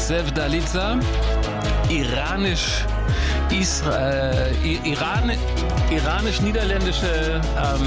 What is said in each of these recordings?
Sevdaliza, iranisch-niederländische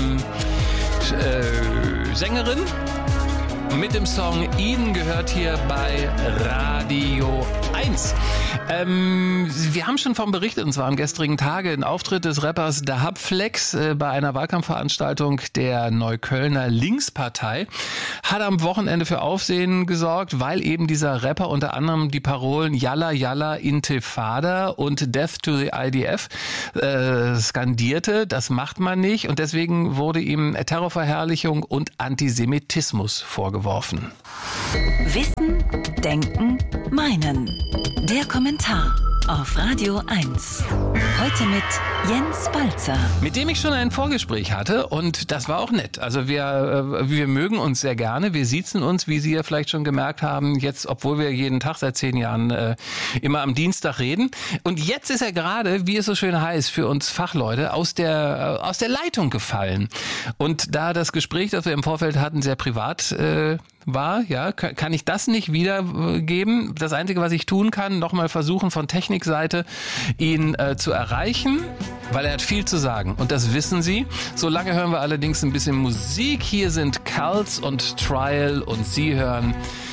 Sängerin. Mit dem Song Eden gehört hier bei Radio 1. Wir haben schon davon berichtet, und zwar am gestrigen Tage, ein Auftritt des Rappers Dahab Flex bei einer Wahlkampfveranstaltung der Neuköllner Linkspartei. Hat am Wochenende für Aufsehen gesorgt, weil eben dieser Rapper unter anderem die Parolen Yalla Yalla Intifada und Death to the IDF skandierte. Das macht man nicht, und deswegen wurde ihm Terrorverherrlichung und Antisemitismus vorgeworfen. Wissen, Denken, Meinen. Der Kommentar auf Radio 1. Heute mit Jens Balzer. Mit dem ich schon ein Vorgespräch hatte, und das war auch nett. Also wir mögen uns sehr gerne. Wir siezen uns, wie Sie ja vielleicht schon gemerkt haben, jetzt, obwohl wir jeden Tag seit 10 Jahren immer am Dienstag reden. Und jetzt ist er gerade, wie es so schön heißt, für uns Fachleute aus der Leitung gefallen. Und da das Gespräch, das wir im Vorfeld hatten, sehr privat war, ja, kann ich das nicht wiedergeben. Das Einzige, was ich tun kann, nochmal versuchen von Technikseite, ihn zu erreichen, weil er hat viel zu sagen. Und das wissen Sie. Solange hören wir allerdings ein bisschen Musik. Hier sind Cults und Trial, und Sie hören